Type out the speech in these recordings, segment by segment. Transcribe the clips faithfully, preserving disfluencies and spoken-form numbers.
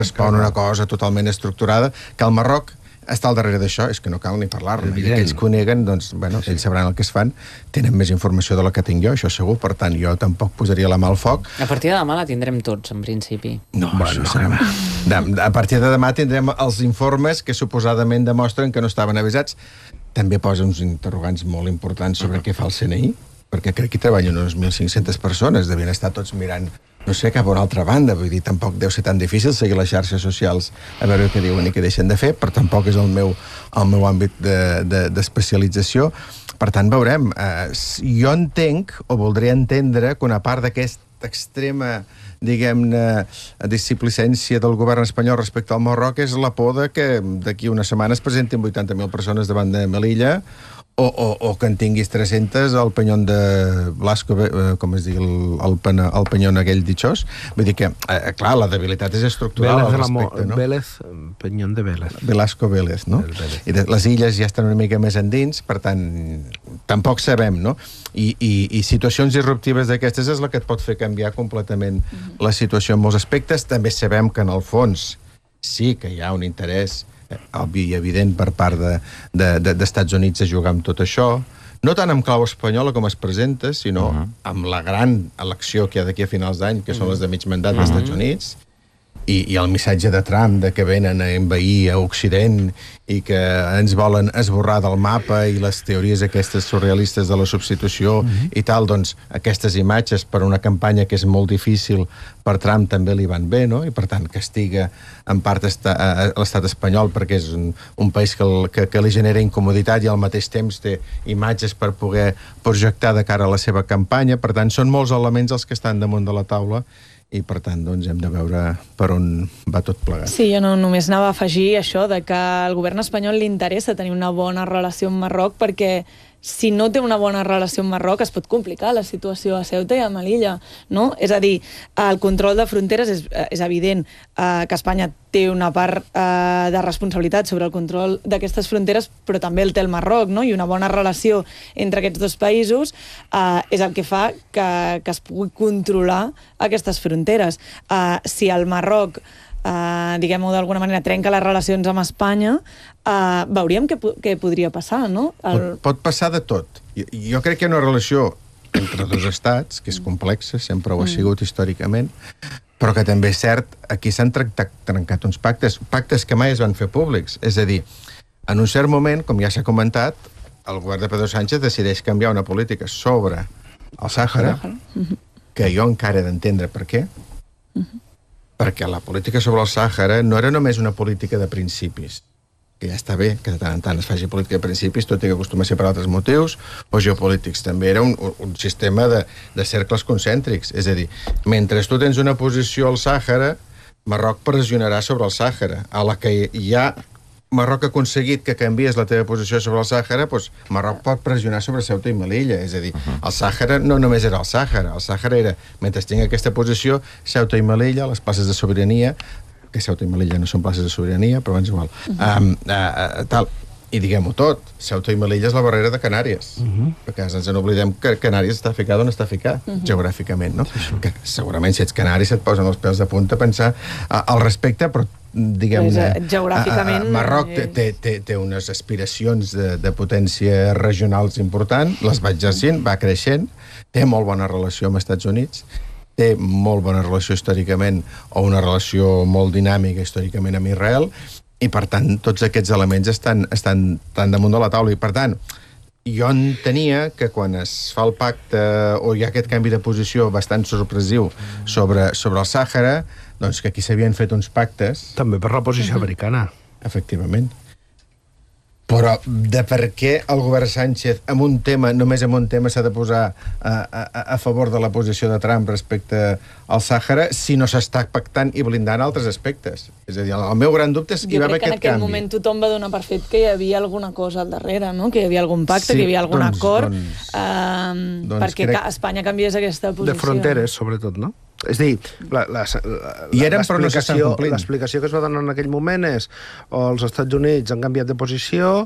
respon una cosa totalment estructurada, que el Marroc està al darrere d'això, és que no cal ni parlar-ne. I aquells que ho neguen, doncs, bueno, sí, sí. ells sabran el que es fan, tenen més informació de la que tinc jo, això segur, per tant, jo tampoc posaria la mà al foc. A partir de demà la tindrem tots, en principi. No, bueno, això no. De, a partir de demà tindrem els informes que suposadament demostren que no estaven avisats. També posa uns interrogants molt importants sobre uh-huh. què fa el C N I, perquè crec que hi treballen unes mil cinc-centes persones, devien estar tots mirant, no sé, cap a una altra banda, vull dir, tampoc deu ser tan difícil seguir les xarxes socials a veure què diuen i què deixen de fer, però tampoc és el meu, el meu àmbit d'especialització. De, de, per tant, veurem. Eh, jo entenc, o voldria entendre, que una part d'aquesta extrema, diguem-ne, displicència del govern espanyol respecte al Marroc és la por de que d'aquí unes setmanes presentin vuitanta mil persones davant de Melilla, O, o, o que en tinguis tres-centes al penyón de Blasco, eh, com es diu, el, el, pen, el penyón aquell ditxós. Vull dir que, eh, clar, la debilitat és estructural al respecte, no? Vélez, penyón de Vélez. Velasco Vélez, no? Vélez. I de, les illes ja estan una mica més endins, per tant, tampoc sabem, no? I, i, i situacions disruptives d'aquestes és la que et pot fer canviar completament mm-hmm. la situació en molts aspectes. També sabem que, en el fons, sí que hi ha un interès obvi i evident per part d'Estats de, de, de, Units a jugar amb tot això, no tant amb clau espanyola com es presenta, sinó uh-huh. amb la gran elecció que hi ha d'aquí a finals d'any, que uh-huh. són les de mig mandat uh-huh. dels Estats Units, i, i el missatge de Trump de que venen a envair a Occident i que ens volen esborrar del mapa, i les teories aquestes surrealistes de la substitució uh-huh. i tal, doncs aquestes imatges per una campanya que és molt difícil per Trump també li van bé, no? I per tant castiga en part esta, a, a l'estat espanyol perquè és un, un país que, el, que, que li genera incomoditat i al mateix temps té imatges per poder projectar de cara a la seva campanya. Per tant, són molts elements els que estan damunt de la taula i, per tant, doncs, hem de veure per on va tot plegat. Sí, jo no, només anava a afegir això de que al govern espanyol li interessa tenir una bona relació amb Marroc, perquè si no té una bona relació amb Marroc es pot complicar la situació a Ceuta i a Melilla, no? És a dir, el control de fronteres és, és evident eh, que Espanya té una part eh, de responsabilitat sobre el control d'aquestes fronteres, però també el té el Marroc, no? I una bona relació entre aquests dos països eh, és el que fa que, que es pugui controlar aquestes fronteres. Eh, si el Marroc Uh, diguem-ho d'alguna manera, trenca les relacions amb Espanya, uh, veuríem què, què podria passar, no? El... Pot, pot passar de tot. Jo, jo crec que hi ha una relació entre dos estats, que és complexa, sempre ho ha sigut històricament, però que també és cert, aquí s'han trencat, trencat uns pactes, pactes que mai es van fer públics. És a dir, en un cert moment, com ja s'ha comentat, el govern de Pedro Sánchez decideix canviar una política sobre el Sàhara, que jo encara he d'entendre per què, perquè la política sobre el Sàhara no era només una política de principis, que ja està bé que de tant en tant es faci política de principis, tot i que acostuma a ser per altres motius, o geopolítics. També era un, un sistema de, de cercles concèntrics. És a dir, mentre tu tens una posició al Sàhara, Marroc pressionarà sobre el Sàhara. A la que ja Marroc ha aconseguit que canvies la teva posició sobre el Sàhara, doncs Marroc pot pressionar sobre Ceuta i Melilla. És a dir, el Sàhara no només era el Sàhara, el Sàhara era, mentre tinc aquesta posició, Ceuta i Melilla, les places de sobirania, que Ceuta i Melilla no són places de sobirania, però és igual, uh -huh. um, uh, uh, tal, i diguem-ho tot, Ceuta i Melilla és la barrera de Canàries, uh -huh. perquè ens en oblidem que Canàries està ficat on està ficat, uh -huh. geogràficament, no? Sí, sí. Que segurament si ets canari se't posen els pèls de punta a pensar uh, al respecte, però diguem-ne, geogràficament... Marroc té, té, té unes aspiracions de, de potència regionals important, les va exercint, va creixent, té molt bona relació amb els Estats Units, té molt bona relació històricament, o una relació molt dinàmica històricament amb Israel, i per tant tots aquests elements estan, estan tan damunt de la taula, i per tant jo entenia que quan es fa el pacte o hi ha aquest canvi de posició bastant sorpresiu sobre, sobre el Sàhara, doncs que aquí s'havien fet uns pactes... També per la posició uh-huh. americana. Efectivament. Però de per què el govern Sánchez, en un tema, només en un tema, s'ha de posar a, a, a favor de la posició de Trump respecte al Sàhara, si no s'està pactant i blindant altres aspectes? És a dir, el meu gran dubte és que hi va haver aquest canvi. Jo crec que en aquell moment tothom va donar per fet que hi havia alguna cosa al darrere, no? Que hi havia algun pacte, sí, que hi havia algun doncs, acord, doncs, eh, doncs perquè crec... Espanya canviés aquesta posició. De fronteres, sobretot, no? És a dir, la, la, la, I eren, però no s'estan complint. L'explicació que es va donar en aquell moment és o els Estats Units han canviat de posició,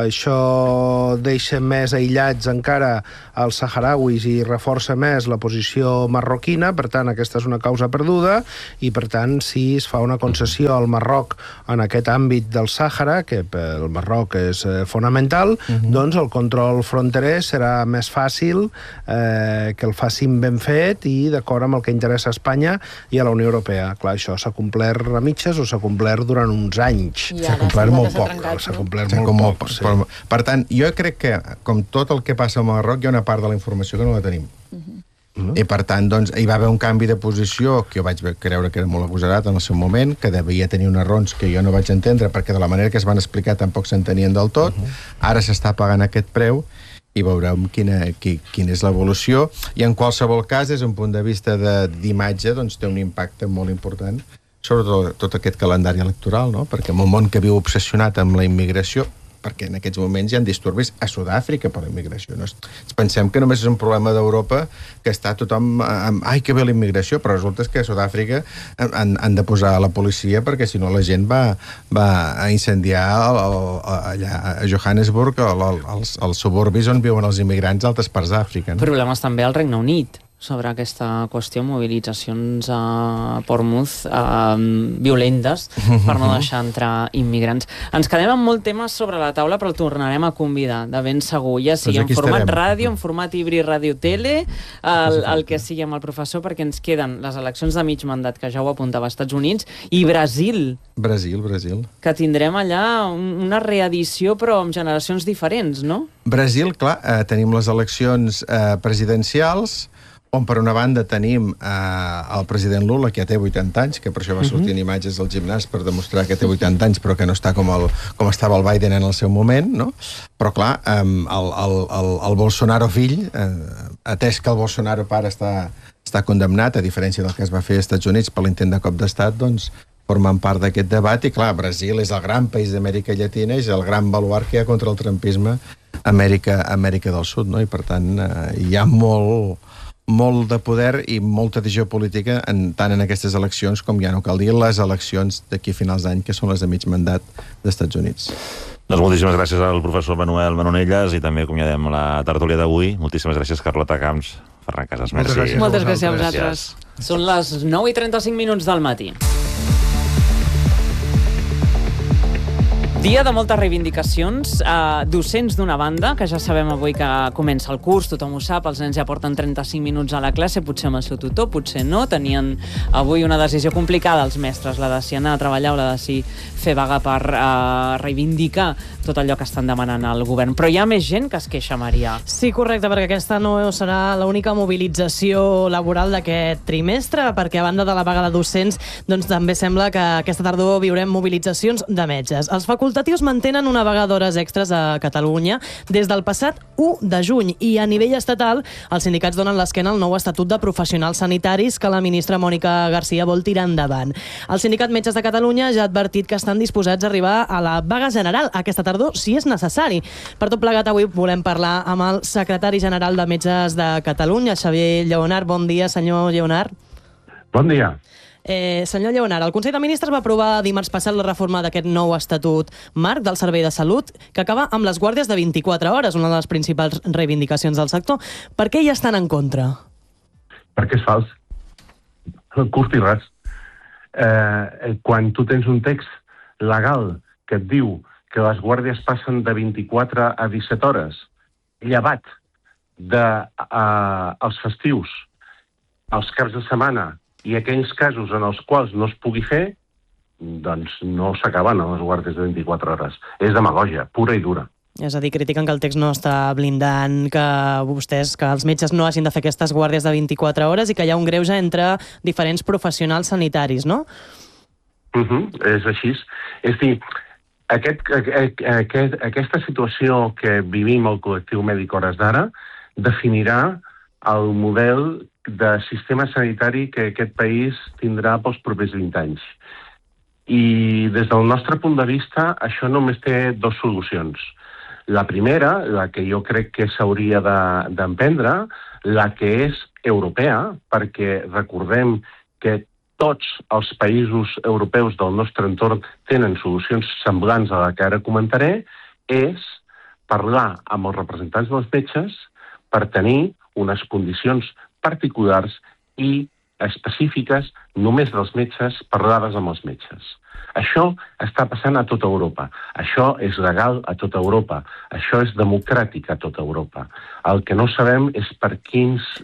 això deixa més aïllats encara els saharauis i reforça més la posició marroquina, per tant, aquesta és una causa perduda, i per tant, si es fa una concessió al Marroc en aquest àmbit del Sàhara, que pel Marroc és eh, fonamental, uh-huh. doncs el control fronterer serà més fàcil eh, que el facin ben fet i d'acord amb el que interessa a Espanya i a la Unió Europea. Clar, això s'ha complert a mitges o s'ha complert durant uns anys. I s'ha complert molt poc. S'ha complert molt molt poc, poc. sí. Per, per tant, jo crec que, com tot el que passa al Marroc, hi ha una part de la informació que no la tenim. Uh-huh. Uh-huh. I per tant, doncs, hi va haver un canvi de posició que jo vaig creure que era molt agosarat en el seu moment, que devia tenir unes raons que jo no vaig entendre, perquè de la manera que es van explicar tampoc s'entenien del tot. Uh-huh. Ara s'està pagant aquest preu i veurem quina, qui, quina és l'evolució, i en qualsevol cas, des d'un punt de vista d'imatge, doncs té un impacte molt important sobre tot, tot aquest calendari electoral, no? Perquè en un món que viu obsessionat amb la immigració, perquè en aquests moments hi ha disturbis a Sud-àfrica per la immigració. No? Pensem que només és un problema d'Europa, que està tothom amb ai, que bé la immigració, però resulta que a Sud-àfrica han, han de posar la policia perquè si no la gent va, va a incendiar el, el, allà a Johannesburg, el, el, els, els suburbis on viuen els immigrants d'altres parts d'Àfrica. No? Problemes també al Regne Unit sobre aquesta qüestió, mobilitzacions a Portsmouth eh, violentes per no deixar entrar immigrants. Ens quedem amb molt temes sobre la taula, però el tornarem a convidar, de ben segur, ja sigui en format ràdio, en format híbrid ràdio-tele, el, el que sigui amb el professor, perquè ens queden les eleccions de mig mandat, que ja ho apuntava, als Estats Units, i Brasil. Brasil, Brasil. Que tindrem allà una reedició, però amb generacions diferents, no? Brasil, clar, eh, tenim les eleccions eh, presidencials, on per una banda tenim eh, el president Lula, que ja té vuitanta anys, que per això va sortir en imatges del gimnàs per demostrar que té vuitanta anys, però que no està com, el, com estava el Biden en el seu moment, no? Però clar, eh, el, el, el, el Bolsonaro fill, eh, atès que el Bolsonaro pare està, està condemnat, a diferència del que es va fer als Estats Units per l'intent de cop d'estat, doncs formen part d'aquest debat, i clar, Brasil és el gran país d'Amèrica Llatina, és el gran baluart que hi ha contra el trumpisme a Amèrica, Amèrica del Sud, no? I per tant eh, hi ha molt molt de poder i molta decisió política en, tant en aquestes eleccions com, ja no cal dir, les eleccions d'aquí a finals d'any, que són les de mig mandat dels Estats Units. Doncs moltíssimes gràcies al professor Manuel Manonelles i també acomiadem la tertúlia d'avui. Moltíssimes gràcies, Carlota Camps, Ferran Casas. Merci. Moltes gràcies, Moltes gràcies a vosaltres. Són les nou i trenta-cinc minuts del matí. Dia de moltes reivindicacions, eh, docents d'una banda, que ja sabem avui que comença el curs, tothom ho sap, els nens ja porten trenta-cinc minuts a la classe, potser amb el seu tutor, potser no, tenien avui una decisió complicada els mestres, la de si anar a treballar o la de si fer vaga per eh, reivindicar tot allò que estan demanant al govern. Però hi ha més gent que es queixa, Maria. Sí, correcte, perquè aquesta no serà l'única mobilització laboral d'aquest trimestre, perquè a banda de la vaga de docents, doncs també sembla que aquesta tardor viurem mobilitzacions de metges. Els facultatius mantenen una vaga d'hores extres a Catalunya des del passat u de juny i a nivell estatal els sindicats donen l'esquena al nou estatut de professionals sanitaris que la ministra Mònica Garcia vol tirar endavant. El sindicat Metges de Catalunya ja ha advertit que estan disposats a arribar a la vaga general aquesta tardor si és necessari. Per tot plegat, avui volem parlar amb el secretari general de Metges de Catalunya, Xavier Lleonart. Bon dia, senyor Lleonart. Bon dia. Eh, senyor Lleonart, el Consell de Ministres va aprovar dimarts passat la reforma d'aquest nou estatut marc del Servei de Salut, que acaba amb les guàrdies de vint-i-quatre hores, una de les principals reivindicacions del sector. Per què hi estan en contra? Perquè és fals. Curt i ras. Eh, quan tu tens un text legal que et diu que les guàrdies passen de vint-i-quatre a disset hores, llevat dels eh, festius, els caps de setmana, i aquells casos en els quals no es pugui fer, doncs no s'acaben a les guàrdies de vint-i-quatre hores. És demagògia, pura i dura. És a dir, critiquen que el text no està blindant, que vostès, que els metges no hagin de fer aquestes guàrdies de vint-i-quatre hores i que hi ha un greuge entre diferents professionals sanitaris, no? Uh-huh, és així. És a dir, aquest, aquest, aquesta situació que vivim al col·lectiu mèdic hores d'ara definirà el model de sistema sanitari que aquest país tindrà pels propers vint anys. I des del nostre punt de vista, això només té dues solucions. La primera, la que jo crec que s'hauria d'emprendre, la que és europea, perquè recordem que tots els països europeus del nostre entorn tenen solucions semblants a la que ara comentaré, és parlar amb els representants dels metges per tenir unes condicions particulars i específiques només dels metges, parlades amb els metges. Això està passant a tota Europa. Això és legal a tota Europa. Això és democràtic a tota Europa. El que no sabem és per quins